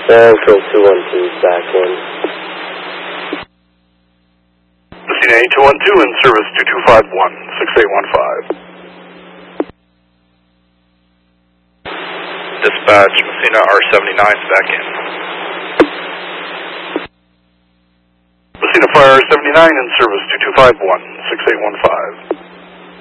Central 212 back in. Messina 8212 in service 2251, 6815. Dispatch, Messina R79 is back in. Messina Fire 79 in service 2251, 6815.